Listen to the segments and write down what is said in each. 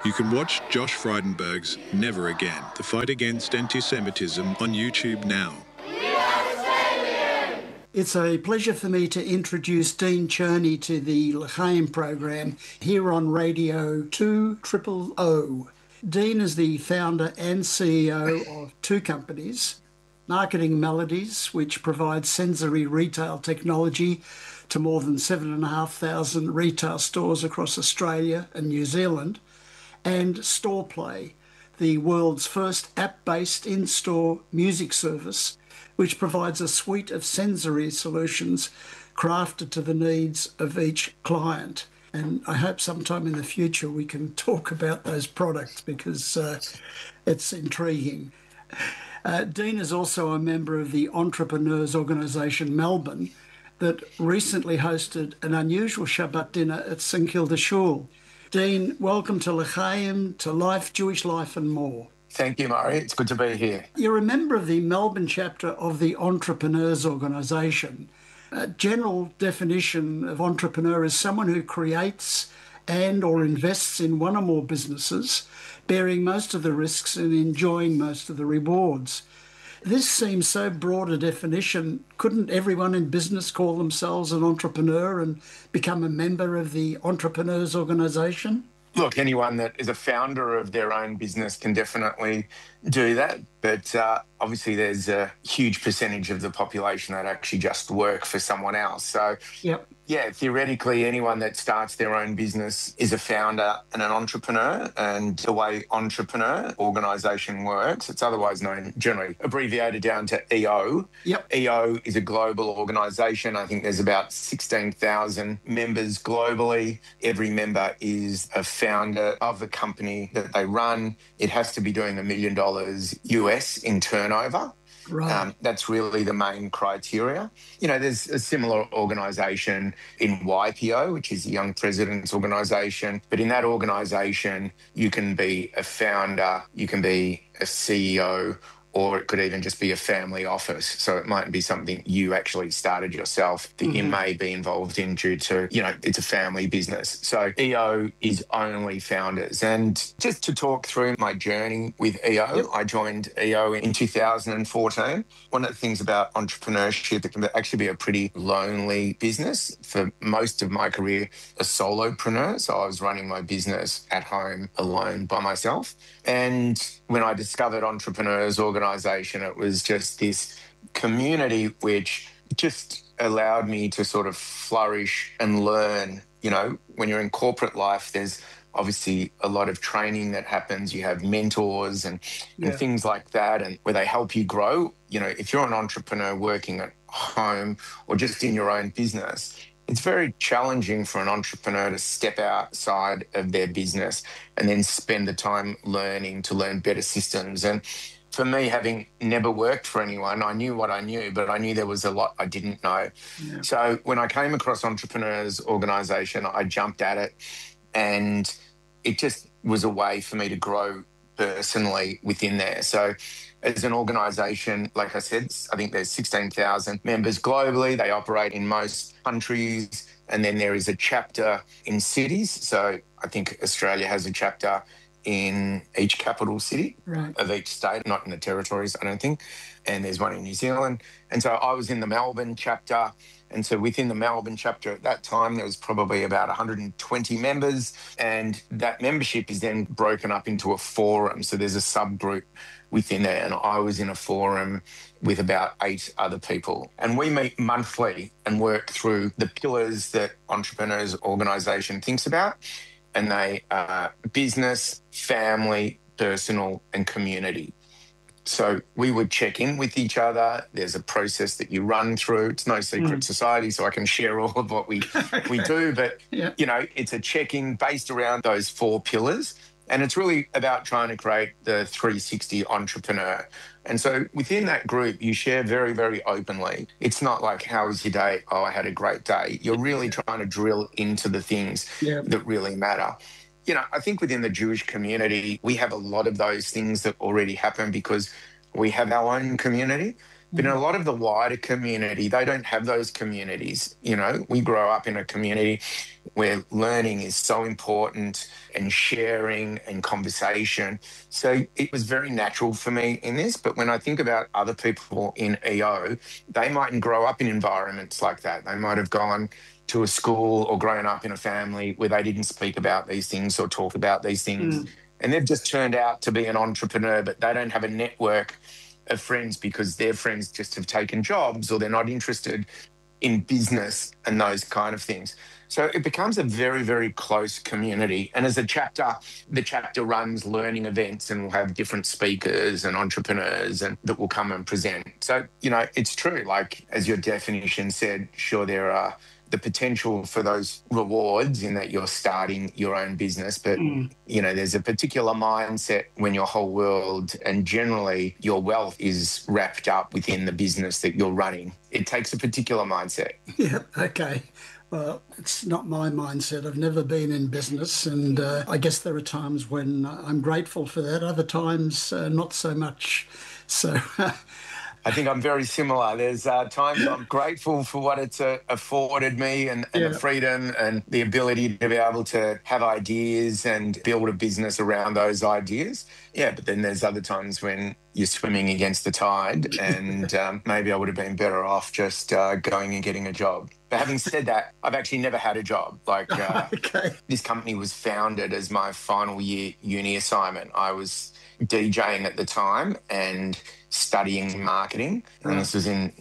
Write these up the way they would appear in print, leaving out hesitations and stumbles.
You can watch Josh Frydenberg's Never Again, the fight against anti-Semitism on YouTube now. It's a pleasure for me to introduce Dean Cherney to the L'chaim program here on Radio 200. Dean is the founder and CEO of two companies, Marketing Melodies, which provides sensory retail technology to more than 7,500 retail stores across Australia and New Zealand, and StorePlay, the world's first app-based in-store music service, which provides a suite of sensory solutions crafted to the needs of each client. And I hope sometime in the future we can talk about those products because it's intriguing. Dean is also a member of the Entrepreneurs Organisation Melbourne that recently hosted an unusual Shabbat dinner at St Kilda Shul. Dean, welcome to L'chaim, to Life, Jewish Life and more. Thank you, Murray. It's good to be here. You're a member of the Melbourne chapter of the Entrepreneurs Organisation. A general definition of entrepreneur is someone who creates and or invests in one or more businesses, bearing most of the risks and enjoying most of the rewards. This seems so broad a definition. Couldn't everyone in business call themselves an entrepreneur and become a member of the Entrepreneurs Organisation? Look, anyone that is a founder of their own business can definitely do that. But obviously there's a huge percentage of the population that actually just work for someone else. So, yeah, theoretically, anyone that starts their own business is a founder and an entrepreneur. And the way Entrepreneur Organisation works, it's otherwise known, generally abbreviated down to EO. EO is a global organisation. I think there's about 16,000 members globally. Every member is a founder of the company that they run. It has to be doing $1 million US in turnover. Right. That's really the main criteria. You know, there's a similar organisation in YPO, which is the Young Presidents Organisation. But in that organisation, you can be a founder, you can be a CEO, or it could even just be a family office. So it might be something you actually started yourself that you may be involved in due to, you know, it's a family business. So EO is only founders. And just to talk through my journey with EO, I joined EO in 2014. One of the things about entrepreneurship, it can actually be a pretty lonely business. For most of my career, a solopreneur. So I was running my business at home alone by myself. And when I discovered Entrepreneurs Organisation, it was just this community which just allowed me to sort of flourish and learn. You know, when you're in corporate life, there's obviously a lot of training that happens. You have mentors and things like that, and where they help you grow. You know, if you're an entrepreneur working at home or just in your own business, it's very challenging for an entrepreneur to step outside of their business and then spend the time learning to learn better systems. And for me, having never worked for anyone, I knew what I knew, but I knew there was a lot I didn't know. Yeah. So when I came across Entrepreneurs Organisation, I jumped at it, and it just was a way for me to grow personally within there. So as an organisation, like I said, I think there's 16,000 members globally. They operate in most countries, and then there is a chapter in cities. So I think Australia has a chapter in each capital city of each state, not in the territories, I don't think. And there's one in New Zealand. And so I was in the Melbourne chapter. And so within the Melbourne chapter at that time, there was probably about 120 members. And that membership is then broken up into a forum. So there's a subgroup within there. And I was in a forum with about 8 other people. And we meet monthly and work through the pillars that Entrepreneurs Organisation thinks about. And they are business, family, personal, and community. So we would check in with each other. There's a process that you run through. It's no secret society, so I can share all of what we do. But, you know, it's a check-in based around those 4 pillars. And it's really about trying to create the 360 entrepreneur. And so within that group, you share very, very openly. It's not like, how was your day? Oh, I had a great day. You're really trying to drill into the things that really matter. You know, I think within the Jewish community, we have a lot of those things that already happen because we have our own community. But in a lot of the wider community, they don't have those communities. You know, we grow up in a community where learning is so important and sharing and conversation. So it was very natural for me in this. But when I think about other people in EO, they mightn't grow up in environments like that. They might have gone to a school or grown up in a family where they didn't speak about these things or talk about these things. And they've just turned out to be an entrepreneur, but they don't have a network of friends because their friends just have taken jobs or they're not interested in business and those kind of things. So it becomes a very, very close community. And as a chapter, the chapter runs learning events and will have different speakers and entrepreneurs and that will come and present. So, you know, it's true. Like, as your definition said, sure, there are the potential for those rewards in that you're starting your own business. But, you know, there's a particular mindset when your whole world and generally your wealth is wrapped up within the business that you're running. It takes a particular mindset. Yeah, okay. Well, it's not my mindset. I've never been in business, and I guess there are times when I'm grateful for that, other times not so much. So I think I'm very similar. There's times I'm grateful for what it's afforded me and the freedom and the ability to be able to have ideas and build a business around those ideas. Yeah, but then there's other times when you're swimming against the tide and maybe I would have been better off just going and getting a job. But having said that, I've actually never had a job. Like This company was founded as my final year uni assignment. I was DJing at the time and studying marketing, and this was in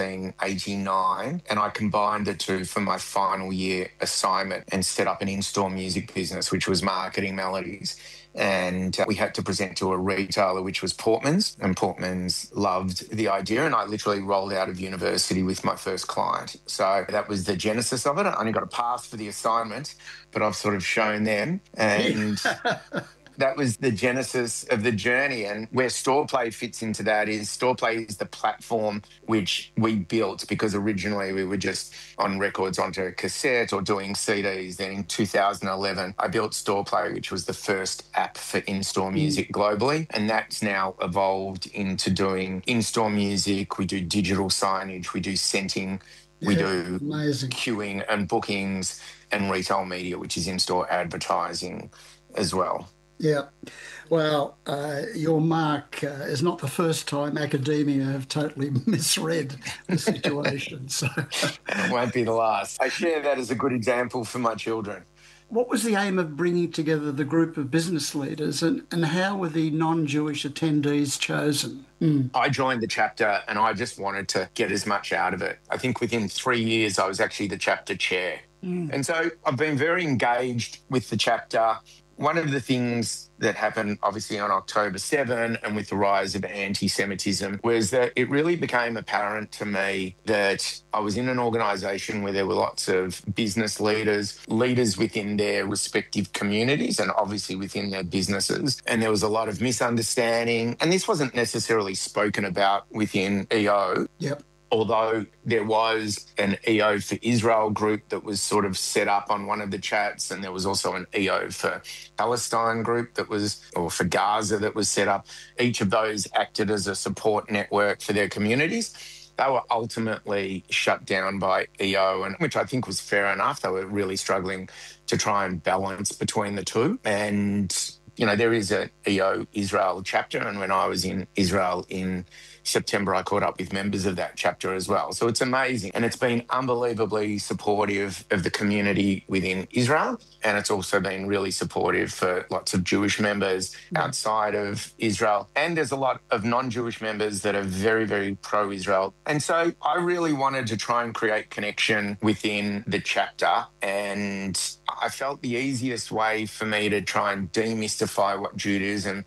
1989, and I combined the two for my final year assignment and set up an in-store music business, which was Marketing Melodies. And we had to present to a retailer, which was Portman's, and Portman's loved the idea, and I literally rolled out of university with my first client. So that was the genesis of it. I only got a pass for the assignment, but I've sort of shown them, and that was the genesis of the journey. And where StorePlay fits into that is StorePlay is the platform which we built, because originally we were just on records onto cassette or doing CDs. Then in 2011, I built StorePlay, which was the first app for in-store music globally. And that's now evolved into doing in-store music. We do digital signage, we do scenting, we do queuing and bookings, and retail media, which is in-store advertising as well. Yeah. Well, your mark is not the first time academia have totally misread the situation. So it won't be the last. I share that as a good example for my children. What was the aim of bringing together the group of business leaders, and how were the non-Jewish attendees chosen? I joined the chapter and I just wanted to get as much out of it. I think within 3 years, I was actually the chapter chair. And so I've been very engaged with the chapter. One of the things that happened, obviously, on October 7 and with the rise of anti-Semitism was that it really became apparent to me that I was in an organisation where there were lots of business leaders within their respective communities and obviously within their businesses. And there was a lot of misunderstanding. And this wasn't necessarily spoken about within EO. Yep. Although there was an EO for Israel group that was sort of set up on one of the chats, and there was also an EO for Palestine group or for Gaza that was set up. Each of those acted as a support network for their communities. They were ultimately shut down by EO, and which I think was fair enough. They were really struggling to try and balance between the two. And, you know, there is an EO Israel chapter, and when I was in Israel in September, I caught up with members of that chapter as well. So it's amazing. And it's been unbelievably supportive of the community within Israel. And it's also been really supportive for lots of Jewish members outside of Israel. And there's a lot of non-Jewish members that are very, very pro-Israel. And so I really wanted to try and create connection within the chapter. And I felt the easiest way for me to try and demystify what Judaism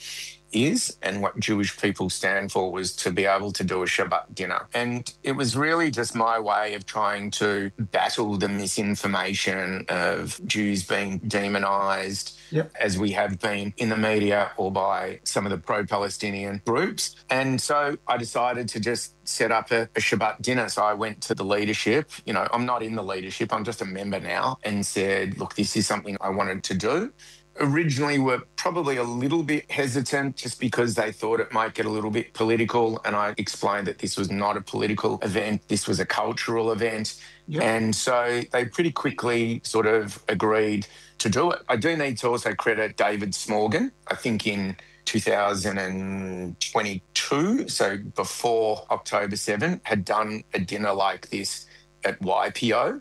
is and what Jewish people stand for was to be able to do a Shabbat dinner. And it was really just my way of trying to battle the misinformation of Jews being demonised, as we have been in the media or by some of the pro-Palestinian groups. And so I decided to just set up a Shabbat dinner. So I went to the leadership. You know, I'm not in the leadership, I'm just a member now, and said, look, this is something I wanted to do. originally were probably a little bit hesitant just because they thought it might get a little bit political. And I explained that this was not a political event, this was a cultural event. Yep. And so they pretty quickly sort of agreed to do it. I do need to also credit David Smorgan, I think in 2022, so before October 7, had done a dinner like this at YPO.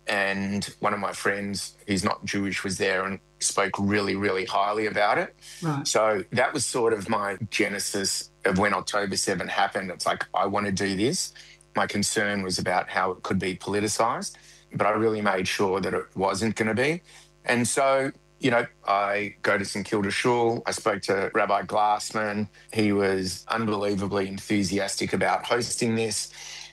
And one of my friends who's not Jewish was there and spoke really, really highly about it. Right. So that was sort of my genesis of when October 7 happened. It's like, I want to do this. My concern was about how it could be politicised, but I really made sure that it wasn't going to be. And so, you know, I go to St Kilda Shul. I spoke to Rabbi Glassman. He was unbelievably enthusiastic about hosting this.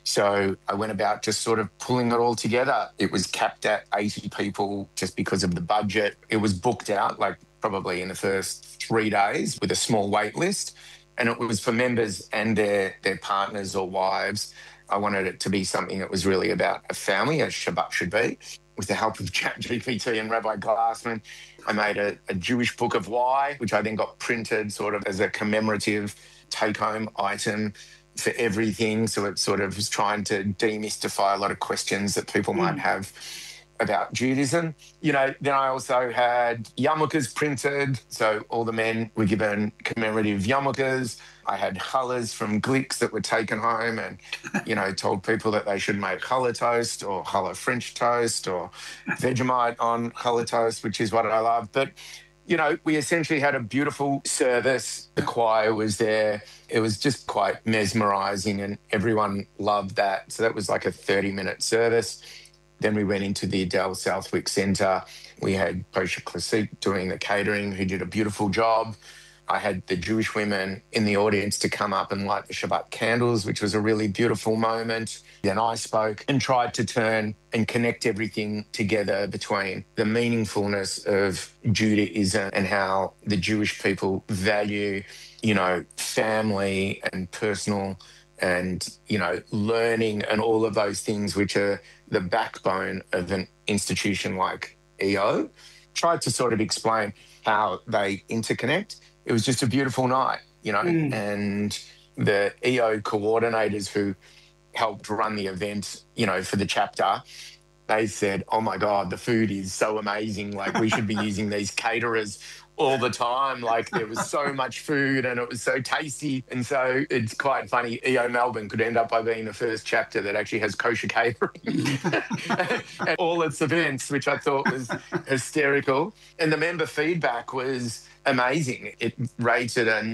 So I went about just sort of pulling it all together. It was capped at 80 people just because of the budget. It was booked out like probably in the first 3 days with a small wait list. And it was for members and their partners or wives. I wanted it to be something that was really about a family, as Shabbat should be. With the help of ChatGPT and Rabbi Glassman, I made a Jewish book of why, which I then got printed sort of as a commemorative take-home item for everything. So it sort of was trying to demystify a lot of questions that people might have about Judaism. You know, then I also had yarmulkes printed. So all the men were given commemorative yarmulkes. I had challahs from Glicks that were taken home and, you know, told people that they should make challah toast or challah French toast or Vegemite on challah toast, which is what I love. But you know, we essentially had a beautiful service. The choir was there. It was just quite mesmerising and everyone loved that. So that was like a 30-minute service. Then we went into the Adele Southwick Centre. We had Posha Classic doing the catering, who did a beautiful job. I had the Jewish women in the audience to come up and light the Shabbat candles, which was a really beautiful moment. Then I spoke and tried to turn and connect everything together between the meaningfulness of Judaism and how the Jewish people value, you know, family and personal and, you know, learning and all of those things which are the backbone of an institution like EO. Tried to sort of explain how they interconnect. It was just a beautiful night, you know, and the EO coordinators who helped run the event, you know, for the chapter, they said, oh my God, the food is so amazing. Like we should be using these caterers all the time. Like there was so much food and it was so tasty. And so it's quite funny. EO Melbourne could end up by being the first chapter that actually has kosher catering at all its events, which I thought was hysterical. And the member feedback was amazing. It rated a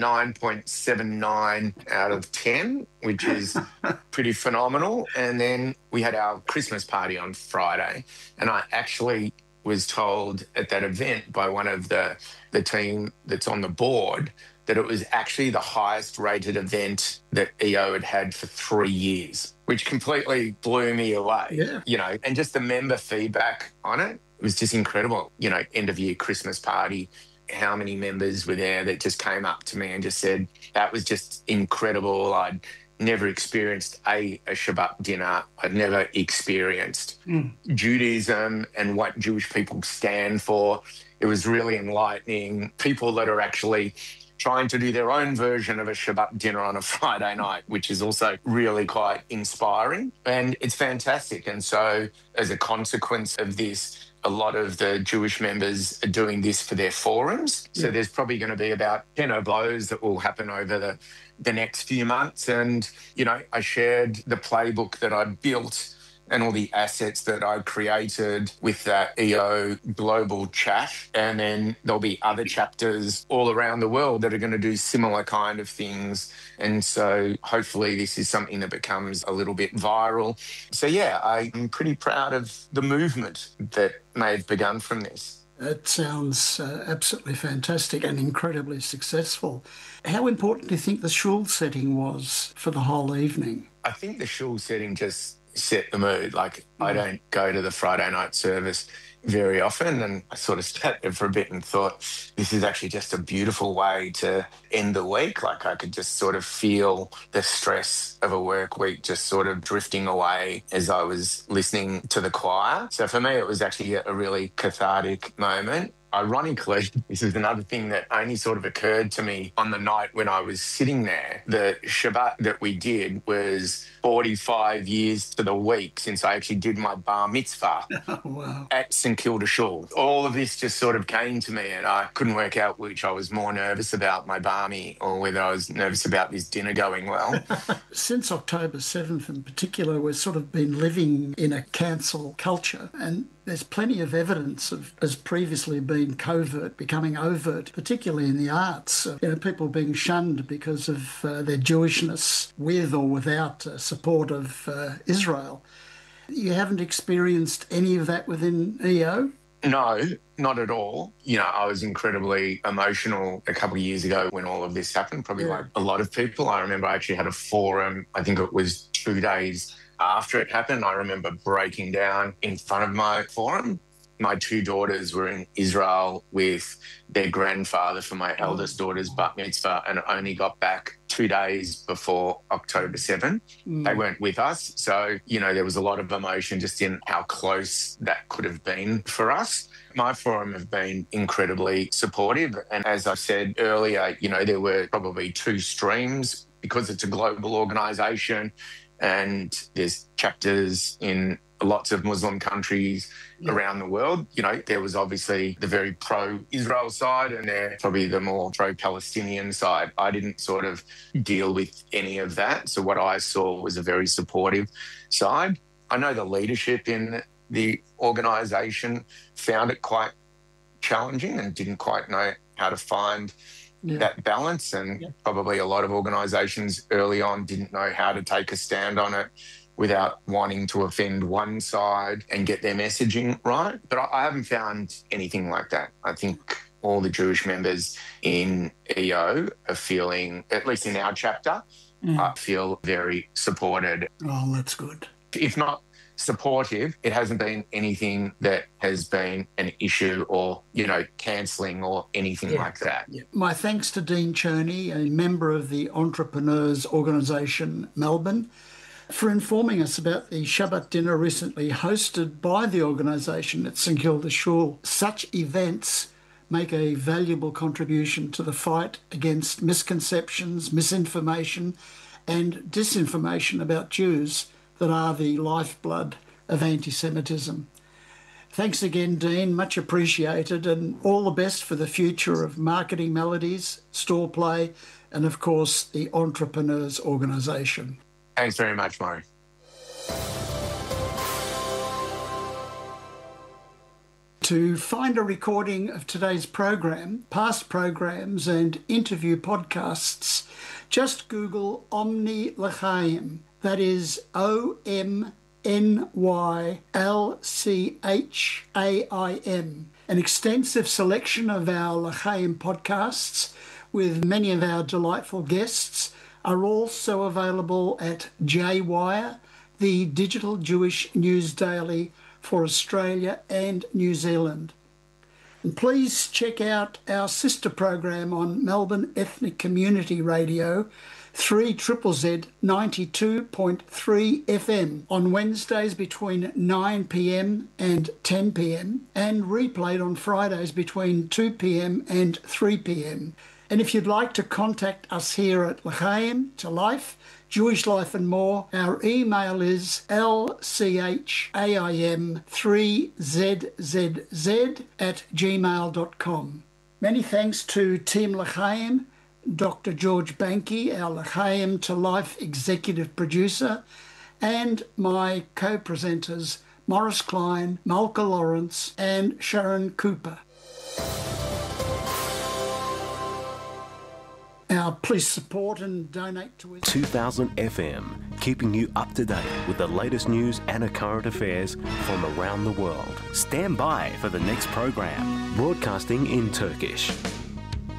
9.79 out of 10, which is pretty phenomenal. And then we had our Christmas party on Friday, and I actually was told at that event by one of the team that's on the board that it was actually the highest rated event that EO had had for 3 years, which completely blew me away. Yeah. You know, and just the member feedback on it was just incredible. You know, end of year Christmas party, how many members were there that just came up to me and just said, that was just incredible. I'd never experienced a Shabbat dinner. I'd never experienced Judaism and what Jewish people stand for. It was really enlightening. People that are actually trying to do their own version of a Shabbat dinner on a Friday night, which is also really quite inspiring. And it's fantastic. And so as a consequence of this, a lot of the Jewish members are doing this for their forums. So there's probably going to be about 10 of those that will happen over the next few months. And, you know, I shared the playbook that I'd built and all the assets that I created with that EO global chat. And then there'll be other chapters all around the world that are going to do similar kind of things. And so hopefully this is something that becomes a little bit viral. So yeah, I'm pretty proud of the movement that may have begun from this. It sounds absolutely fantastic and incredibly successful. How important do you think the shul setting was for the whole evening? I think the shul setting just set the mood. Like I don't go to the Friday night service very often, and I sort of sat there for a bit and thought, this is actually just a beautiful way to end the week. Like I could just sort of feel the stress of a work week just sort of drifting away as I was listening to the choir. So for me, it was actually a really cathartic moment. Ironically, this is another thing that only sort of occurred to me on the night when I was sitting there. The Shabbat that we did was 45 years to the week since I actually did my bar mitzvah at St Kilda Shul. All of this just sort of came to me, and I couldn't work out which I was more nervous about, my barmy, or whether I was nervous about this dinner going well. Since October 7th in particular, we've sort of been living in a cancel culture, and there's plenty of evidence of, as previously being covert, becoming overt, particularly in the arts. People being shunned because of their Jewishness, with or without support of Israel. You haven't experienced any of that within EO? No, not at all. I was incredibly emotional a couple of years ago when all of this happened, probably like a lot of people. I remember I actually had a forum, I think it was 2 days after it happened. I remember breaking down in front of my forum. My 2 daughters were in Israel with their grandfather for my eldest daughter's bat mitzvah, and only got back 2 days before October 7. They weren't with us. So, there was a lot of emotion just in how close that could have been for us. My forum have been incredibly supportive. And as I said earlier, there were probably 2 streams because it's a global organisation and there's chapters in lots of Muslim countries around the world. There was obviously the very pro-Israel side and probably the more pro-Palestinian side. I didn't sort of deal with any of that. So what I saw was a very supportive side. I know the leadership in the organisation found it quite challenging and didn't quite know how to find that balance. And probably a lot of organisations early on didn't know how to take a stand on it without wanting to offend one side and get their messaging right. But I haven't found anything like that. I think all the Jewish members in EO are feeling, at least in our chapter, I feel very supported. Oh, that's good. If not supportive, it hasn't been anything that has been an issue or, cancelling or anything like that. Yeah. My thanks to Dean Cherney, a member of the Entrepreneurs Organisation Melbourne, for informing us about the Shabbat dinner recently hosted by the organisation at St Kilda Shul. Such events make a valuable contribution to the fight against misconceptions, misinformation and disinformation about Jews that are the lifeblood of anti-Semitism. Thanks again, Dean, much appreciated, and all the best for the future of Marketing Melodies, Store Play and, of course, the Entrepreneurs Organisation. Thanks very much, Murray. To find a recording of today's program, past programs and interview podcasts, just Google Omni L'Chaim. That is OMNYLCHAIM. An extensive selection of our L'Chaim podcasts with many of our delightful guests are also available at J-Wire, the digital Jewish news daily for Australia and New Zealand. And please check out our sister program on Melbourne Ethnic Community Radio, 3ZZZ 92.3 FM on Wednesdays between 9 p.m. and 10 p.m. and replayed on Fridays between 2 p.m. and 3 p.m. And if you'd like to contact us here at L'Chaim, To Life, Jewish Life and More, our email is lchaim3zzz@gmail.com. Many thanks to Team L'Chaim, Dr. George Banky, our L'Chaim To Life executive producer, and my co-presenters Morris Klein, Malka Lawrence and Sharon Cooper. Now, please support and donate to us. 2000 FM, keeping you up to date with the latest news and current affairs from around the world. Stand by for the next program, broadcasting in Turkish.